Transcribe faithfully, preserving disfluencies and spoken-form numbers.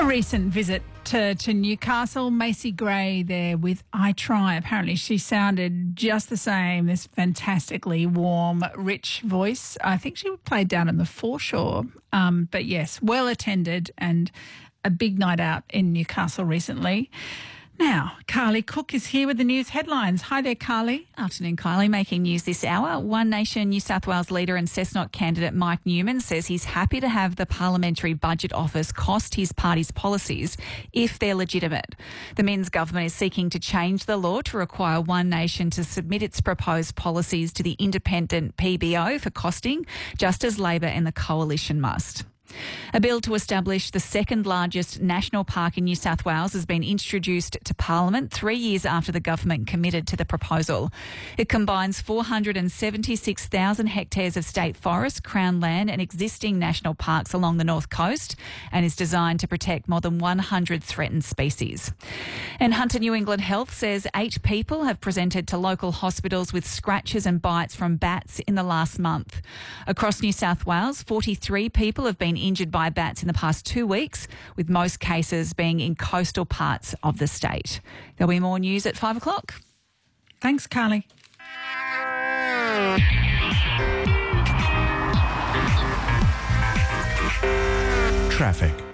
recent visit to, to Newcastle, Macy Gray there with I Try. Apparently she sounded just the same, this fantastically warm, rich voice. I think she played down in the foreshore. Um, but yes, well attended and a big night out in Newcastle recently. Now, Carly Cook is here with the news headlines. Hi there, Carly. Afternoon, Kylie. Making news this hour. One Nation New South Wales leader and Cessnock candidate Mike Newman says he's happy to have the Parliamentary Budget Office cost his party's policies if they're legitimate. The Minns government is seeking to change the law to require One Nation to submit its proposed policies to the independent P B O for costing, just as Labor and the Coalition must. A bill to establish the second largest national park in New South Wales has been introduced to Parliament three years after the government committed to the proposal. It combines four hundred seventy-six thousand hectares of state forest, Crown land and existing national parks along the north coast and is designed to protect more than one hundred threatened species. And Hunter New England Health says eight people have presented to local hospitals with scratches and bites from bats in the last month. Across New South Wales, forty-three people have been injured by bats in the past two weeks, with most cases being in coastal parts of the state. There'll be more news at five o'clock. Thanks, Carly. Traffic.